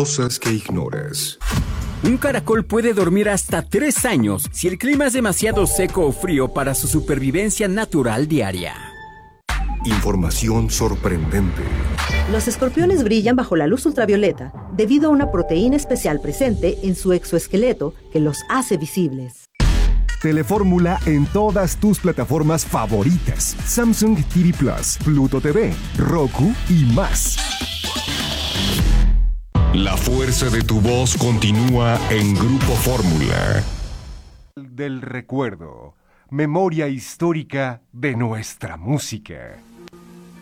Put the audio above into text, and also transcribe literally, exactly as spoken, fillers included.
Cosas que ignoras. Un caracol puede dormir hasta tres años si el clima es demasiado seco o frío para su supervivencia natural diaria. Información sorprendente. Los escorpiones brillan bajo la luz ultravioleta debido a una proteína especial presente en su exoesqueleto que los hace visibles. Telefórmula en todas tus plataformas favoritas: Samsung T V Plus, Pluto T V, Roku y más. La fuerza de tu voz continúa en Grupo Fórmula. Del recuerdo, memoria histórica de nuestra música.